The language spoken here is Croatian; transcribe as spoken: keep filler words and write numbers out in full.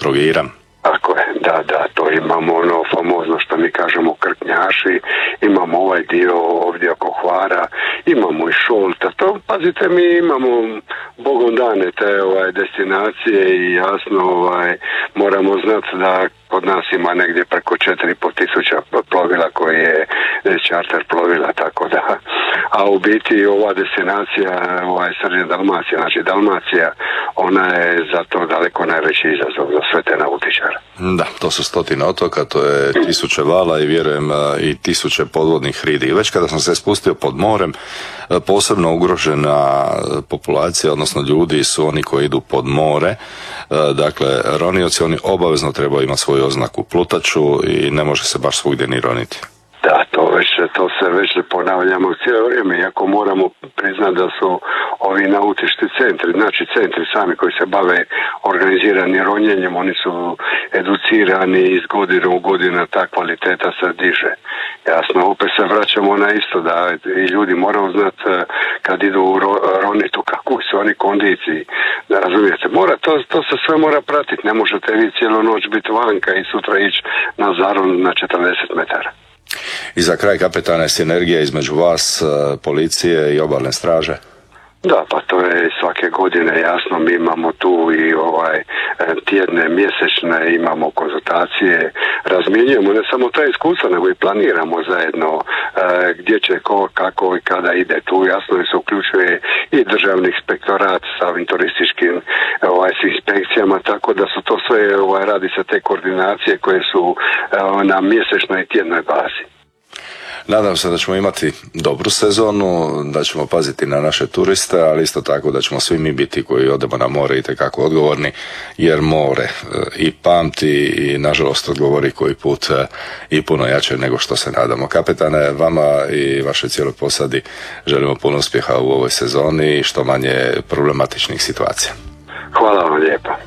Trogira. Tako je, da, da, to imamo ono famozno što mi kažemo krknjaši, imamo ovaj dio ovdje oko Hvara, imamo i Šolta, to, pazite, mi imamo bogom dane te ovaj, destinacije i jasno ovaj, moramo znati da kod nas ima negdje preko četiri i pol tisuća plovila koji je čarter plovila, tako da, a u biti ova destinacija, ovaj srednja Dalmacija, znači Dalmacija, ona je zato daleko najveći izazov za sve te nautičare. Da, to su stotine otoka, to je tisuće vala i vjerujem i tisuće podvodnih hridi. Već kada sam se spustio pod morem, posebno ugrožena populacija, odnosno ljudi su oni koji idu pod more. Dakle, ronioci, oni obavezno trebaju imati svoju oznaku plutaču i ne može se baš svugdje ni roniti. Da, to, već, to se već ponavljamo cijelo vrijeme, iako moramo priznati da su ovi nautički centri, znači centri sami koji se bave organiziranim ronjenjem, oni su educirani iz godine u godinu, ta kvaliteta se diže. Jasno, opet se vraćamo na isto, da i ljudi moraju znati kad idu u ro, ronitu, kakvu su oni kondiciji, da razumijete, mora, to, to se sve mora pratiti, ne možete vi cijelu noć biti vanka i sutra ići na zaron na četrdeset metara. I za kraj, kapetane, sinergija između vas, policije i obalne straže? Da, pa to je svake godine jasno, mi imamo tu i ovaj tjedne, mjesečne, imamo konzultacije, razmjenjujemo ne samo ta iskustva, nego i planiramo zajedno e, gdje će ko, kako i kada ide. Tu jasno se uključuje i državni inspektorat sa ovim turističkim ovaj, s inspekcijama, tako da su to sve, ovaj, radi se te koordinacije koje su e, na mjesečnoj i tjednoj bazi. Nadam se da ćemo imati dobru sezonu, da ćemo paziti na naše turiste, ali isto tako da ćemo svi mi biti koji odemo na more itekako odgovorni, jer more i pamti i nažalost odgovori koji put i puno jače nego što se nadamo. Kapetane, vama i vašoj cijeloj posadi želimo puno uspjeha u ovoj sezoni i što manje problematičnih situacija. Hvala vam lijepa.